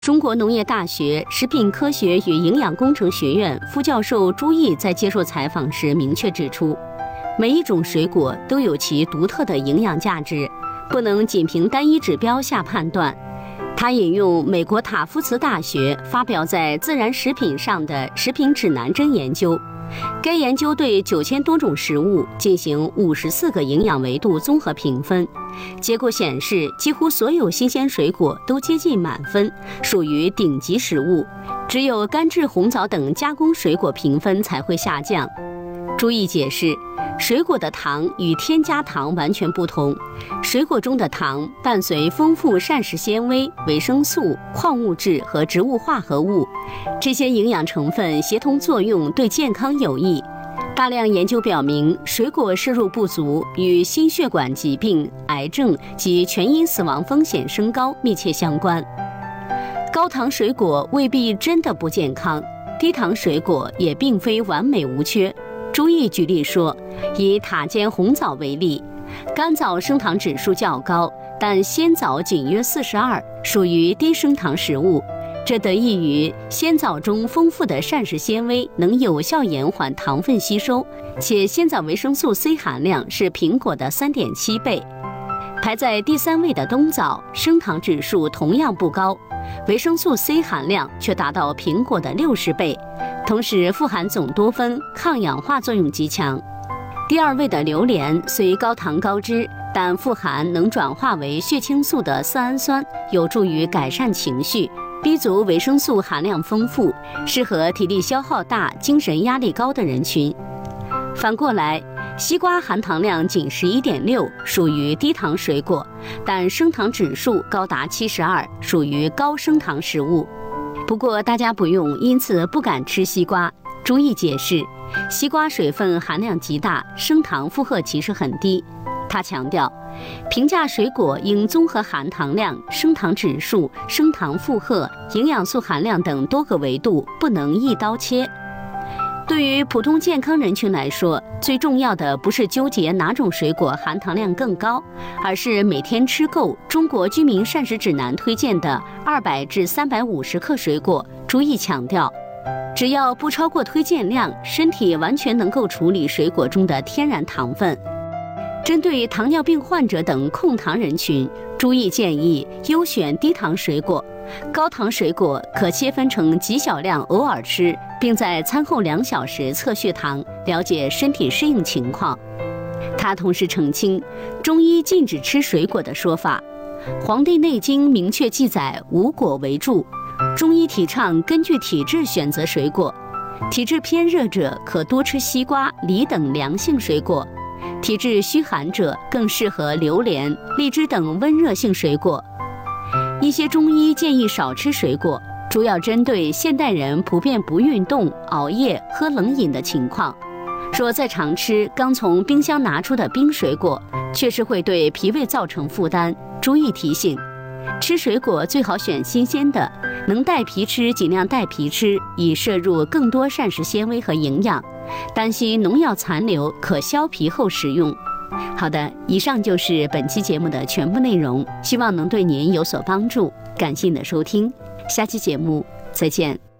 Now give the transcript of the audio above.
中国农业大学食品科学与营养工程学院副教授朱毅在接受采访时明确指出，每一种水果都有其独特的营养价值，不能仅凭单一指标下判断。他引用美国塔夫茨大学发表在《自然食品》上的食品指南针研究，该研究对9000多种食物进行54个营养维度综合评分，结果显示，几乎所有新鲜水果都接近满分，属于顶级食物，只有干制红枣等加工水果评分才会下降。朱毅解释，水果的糖与添加糖完全不同，水果中的糖伴随丰富膳食纤维、维生素、矿物质和植物化合物，这些营养成分协同作用对健康有益。大量研究表明，水果摄入不足与心血管疾病、癌症及全因死亡风险升高密切相关。高糖水果未必真的不健康，低糖水果也并非完美无缺。朱毅举例说，以塔尖红枣为例，干枣升糖指数较高，但鲜枣仅约42，属于低升糖食物。这得益于鲜枣中丰富的膳食纤维能有效延缓糖分吸收，且鲜枣维生素 C 含量是苹果的3.7倍。排在第3位的冬枣，升糖指数同样不高，维生素 C 含量却达到苹果的60倍，同时富含总多酚，抗氧化作用极强。第2位的榴莲虽高糖高脂，但富含能转化为血清素的色氨酸，有助于改善情绪。B 族维生素含量丰富，适合体力消耗大、精神压力高的人群。反过来，西瓜含糖量仅11.6，属于低糖水果，但升糖指数高达72，属于高升糖食物。不过大家不用因此不敢吃西瓜。朱毅解释，西瓜水分含量极大，升糖负荷其实很低。他强调，评价水果应综合含糖量、升糖指数、升糖负荷、营养素含量等多个维度，不能一刀切。对于普通健康人群来说，最重要的不是纠结哪种水果含糖量更高，而是每天吃够中国居民膳食指南推荐的200至350克水果。朱毅强调，只要不超过推荐量，身体完全能够处理水果中的天然糖分。针对糖尿病患者等控糖人群，朱毅建议优选低糖水果，高糖水果可切分成极小量偶尔吃，并在餐后2小时测血糖，了解身体适应情况。他同时澄清，中医禁止吃水果的说法，《黄帝内经》明确记载无果为助，中医提倡根据体质选择水果，体质偏热者可多吃西瓜、梨等凉性水果，体质虚寒者更适合榴莲、荔枝等温热性水果。一些中医建议少吃水果，主要针对现代人普遍不运动、熬夜、喝冷饮的情况。若再常吃刚从冰箱拿出的冰水果，确实会对脾胃造成负担。朱毅提醒，吃水果最好选新鲜的，能带皮吃尽量带皮吃，以摄入更多膳食纤维和营养。担心农药残留，可削皮后食用。好的，以上就是本期节目的全部内容，希望能对您有所帮助。感谢你的收听，下期节目再见。